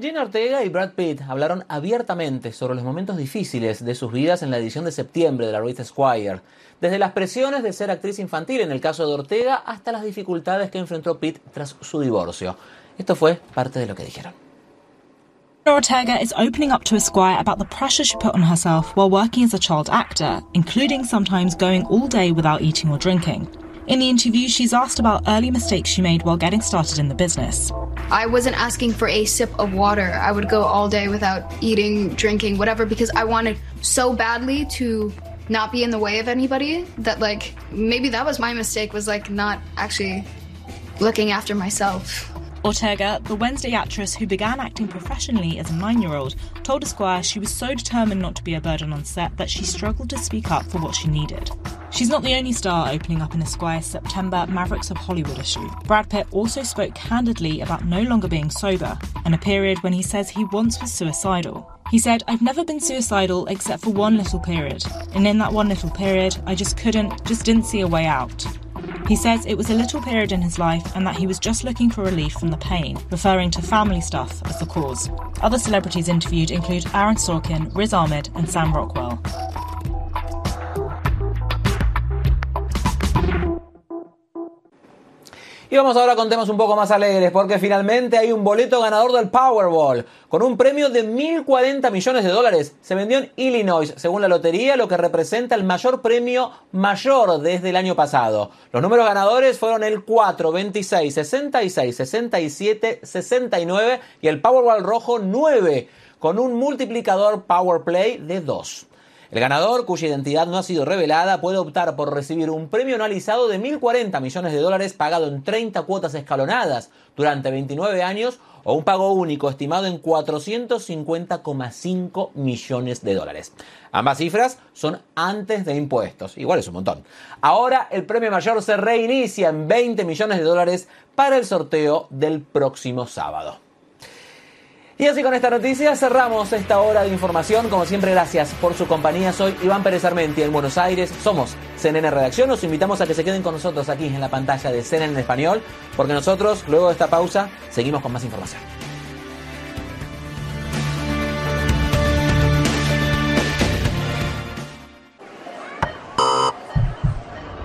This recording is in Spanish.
Jenna Ortega y Brad Pitt hablaron abiertamente sobre los momentos difíciles de sus vidas en la edición de septiembre de la revista Esquire. Desde las presiones de ser actriz infantil en el caso de Ortega hasta las dificultades que enfrentó Pitt tras su divorcio. Esto fue parte de lo que dijeron. Ortega is opening up to Esquire about the pressure she put on herself while working as a child actor, including sometimes going all day without eating or drinking. In the interview, she's asked about early mistakes she made while getting started in the business. I wasn't asking for a sip of water. I would go all day without eating, drinking, whatever, because I wanted so badly to not be in the way of anybody that, like, maybe that was my mistake, was, like, not actually looking after myself. Ortega, the Wednesday actress who began acting professionally as a 9-year-old, told Esquire she was so determined not to be a burden on set that she struggled to speak up for what she needed. She's not the only star opening up in Esquire's September Mavericks of Hollywood issue. Brad Pitt also spoke candidly about no longer being sober, and a period when he says he once was suicidal. He said, "I've never been suicidal except for one little period, and in that one little period, I just didn't see a way out." He says it was a little period in his life and that he was just looking for relief from the pain, referring to family stuff as the cause. Other celebrities interviewed include Aaron Sorkin, Riz Ahmed and Sam Rockwell. Y vamos ahora con temas un poco más alegres, porque finalmente hay un boleto ganador del Powerball, con un premio de $1.040 millones. Se vendió en Illinois, según la lotería, lo que representa el mayor premio desde el año pasado. Los números ganadores fueron el 4, 26, 66, 67, 69 y el Powerball rojo 9, con un multiplicador Powerplay de 2. El ganador, cuya identidad no ha sido revelada, puede optar por recibir un premio anualizado de $1.040 millones pagado en 30 cuotas escalonadas durante 29 años o un pago único estimado en $450,5 millones. Ambas cifras son antes de impuestos, igual es un montón. Ahora el premio mayor se reinicia en $20 millones para el sorteo del próximo sábado. Y así con esta noticia cerramos esta hora de información. Como siempre, gracias por su compañía. Soy Iván Pérez Armenti en Buenos Aires. Somos CNN Redacción. Los invitamos a que se queden con nosotros aquí en la pantalla de CNN en español, porque nosotros, luego de esta pausa, seguimos con más información.